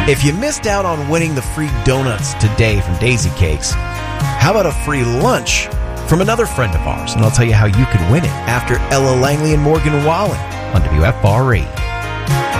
If you missed out on winning the free donuts today from Daisy Cakes, how about a free lunch from another friend of ours? And I'll tell you how you can win it after Ella Langley and Morgan Wallen on WFRE.